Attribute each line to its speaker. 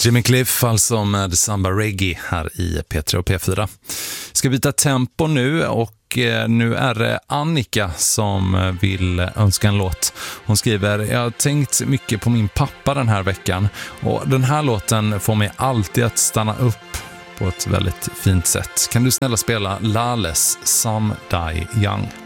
Speaker 1: Jimmy Cliff alltså med Samba Reggae här i P3 och P4. Ska byta tempo nu och nu är det Annika som vill önska en låt. Hon skriver: jag har tänkt mycket på min pappa den här veckan och den här låten får mig alltid att stanna upp på ett väldigt fint sätt. Kan du snälla spela Lales Some Die Young?